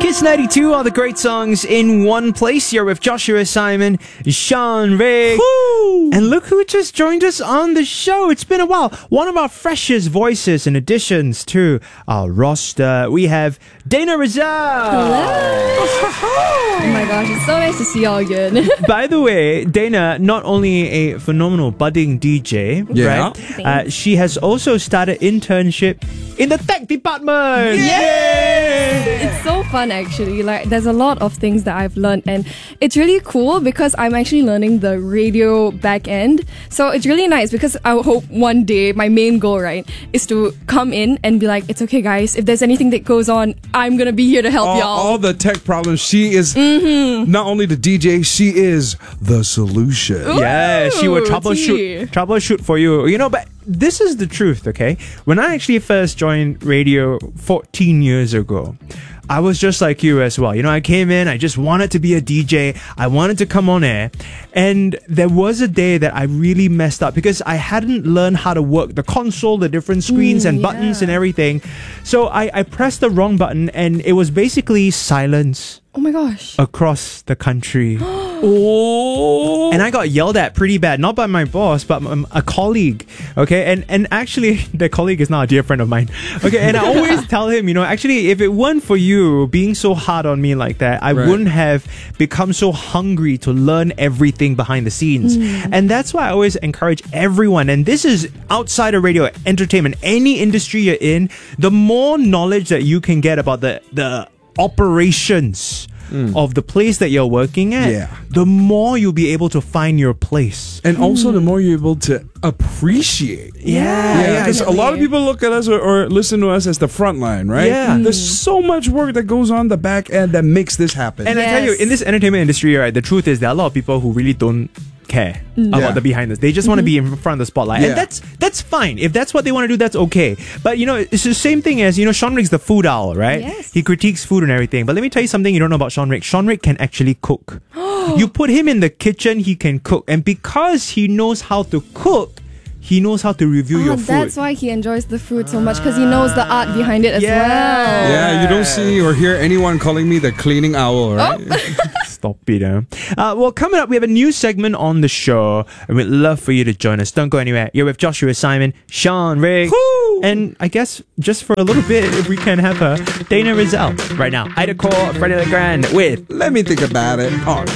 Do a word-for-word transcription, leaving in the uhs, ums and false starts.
Kiss ninety-two, all the great songs in one place. You're with Joshua Simon, Sean Ray. Woo! And look who just joined us on the show. It's been a while. One of our freshest voices and additions to our roster. We have Dana Rizal. Hello. Oh my gosh, it's so nice to see y'all again. By the way, Dana, not only a phenomenal budding D J, Yeah. right? Uh, she has also started internship in the tech department. Yay! It's so fun actually. Like there's a lot of things that I've learned and it's really cool because I'm actually learning the radio back end. So it's really nice because I hope one day my main goal, right, is to come in and be like, it's okay guys, if there's anything that goes on, I'm gonna be here to help all, y'all. all the tech problems. She is Mm-hmm. not only the D J, she is the solution. Ooh. Yeah, she will Tea. troubleshoot troubleshoot for you. You know, but this is the truth, okay? When I actually first joined radio fourteen years ago, I was just like you as well. You know, I came in, I just wanted to be a D J. I wanted to come on air. And there was a day that I really messed up because I hadn't learned how to work the console, the different screens Mm, and yeah. buttons and everything. So I, I pressed the wrong button and it was basically silence Oh my gosh. across the country. Oh. And I got yelled at pretty bad, not by my boss, but um, a colleague. Okay, and and actually, the colleague is now a dear friend of mine. Okay, and I always tell him, you know, actually, if it weren't for you being so hard on me like that, I Right. wouldn't have become so hungry to learn everything behind the scenes. And that's why I always encourage everyone. And this is outside of radio, entertainment, any industry you're in. The more knowledge that you can get about the the operations of the place that you're working at, Yeah. the more you'll be able to find your place. And also, the more you're able to appreciate. Yeah, Yeah, because a lot of people look at us or, or listen to us as the front line, right? Yeah. There's so much work that goes on the back end that makes this happen. And I tell you, Yes. in this entertainment industry, right, the truth is there are a lot of people who really don't care about Yeah. the behind this. They just want to be in front of the spotlight. Yeah. And that's that's fine. If that's what they want to do, that's okay. But you know, it's the same thing as, you know, Sean Rick's the food owl, right? Yes. He critiques food and everything. But let me tell you something you don't know about Sean Rick. Sean Rick can actually cook. You put him in the kitchen, he can cook. And because he knows how to cook, he knows how to review Oh, your food. that's why he enjoys the food so much because he knows the art behind it as Yeah. well. yeah, you don't see or hear anyone calling me the cleaning owl, right? Stop it, huh? Uh, well, coming up, we have a new segment on the show, and we'd love for you to join us. Don't go anywhere. You're with Joshua Simon, Sean Ray, Woo! and I guess just for a little bit, if we can have her, Dana Rizal right now. Ida Core, Freddie LeGrand with Let me think about it. Oh,